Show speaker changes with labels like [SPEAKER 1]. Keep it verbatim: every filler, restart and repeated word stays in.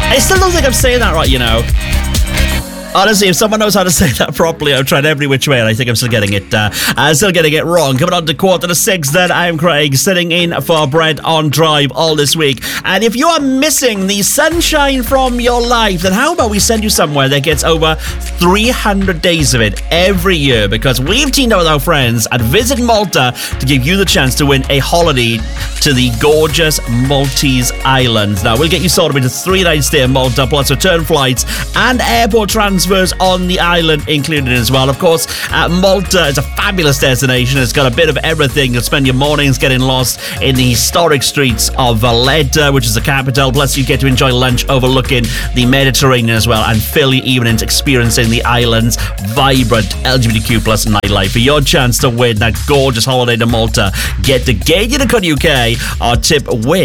[SPEAKER 1] I still don't think I'm saying that right, you know. Honestly, if someone knows how to say that properly, I've tried every which way, and I think I'm still getting it, uh, uh, still getting it wrong. Coming on to quarter to six, then I'm Craig, sitting in for Brent on Drive all this week. And if you are missing the sunshine from your life, then how about we send you somewhere that gets over three hundred days of it every year? Because we've teamed up with our friends at Visit Malta to give you the chance to win a holiday to the gorgeous Maltese Islands. Now, we'll get you sorted with a three-night stay in Malta, plus return flights and airport transfers on the island included as well. Of course, uh, Malta is a fabulous destination. It's got a bit of everything. You'll spend your mornings getting lost in the historic streets of Valletta, which is the capital. Plus, you get to enjoy lunch overlooking the Mediterranean as well, and fill your evenings experiencing the island's vibrant L G B T Q plus nightlife. For your chance to win that gorgeous holiday to Malta, get to gauge dot co dot U K or tip win